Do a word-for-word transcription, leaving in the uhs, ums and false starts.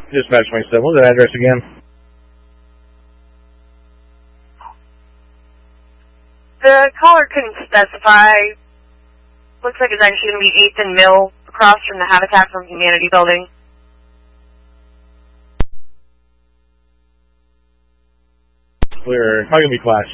Dispatch twenty-seven, what was that address again? The caller couldn't specify. Looks like it's actually going to be eighth and Mill, across from the Habitat for Humanity building. Clear. How can we class